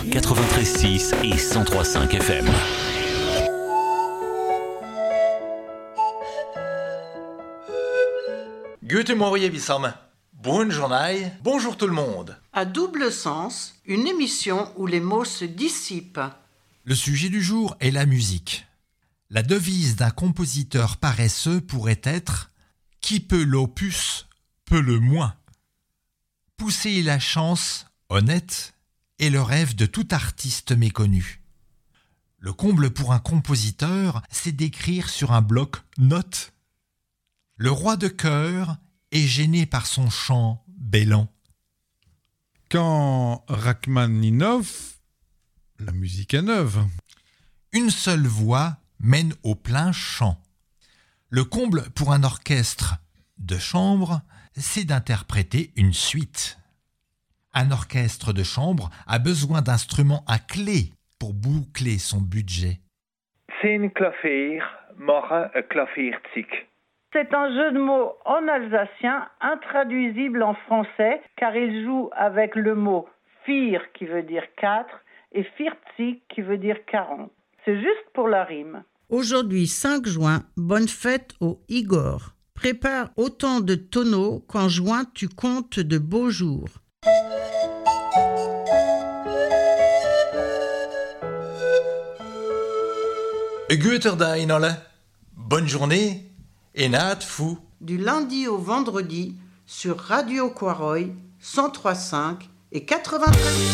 93.6 et 103.5 FM. Guten Morgen zusammen. Bonne journée. Bonjour tout le monde. À double sens, une émission où les mots se dissipent. Le sujet du jour est la musique. La devise d'un compositeur paresseux pourrait être « Qui peut l'opus, peut le moins ». Pousser la chance, honnête, est le rêve de tout artiste méconnu. Le comble pour un compositeur, c'est d'écrire sur un bloc notes. Le roi de cœur est gêné par son chant bêlant. Quand Rachmaninov, la musique est neuve. Une seule voix mène au plein chant. Le comble pour un orchestre de chambre, c'est d'interpréter une suite. Un orchestre de chambre a besoin d'instruments à clé pour boucler son budget. 10 klavier machen een klavierzig. C'est un jeu de mots en alsacien, intraduisible en français, car il joue avec le mot vier qui veut dire 4 et 40 qui veut dire 40. C'est juste pour la rime. Aujourd'hui, 5 juin, bonne fête au Igor. Prépare autant de tonneaux qu'en juin tu comptes de beaux jours. Goeterdag alle. Bonne journée et naat fou. Du lundi au vendredi sur Radio Quaroy 103.5 et 93.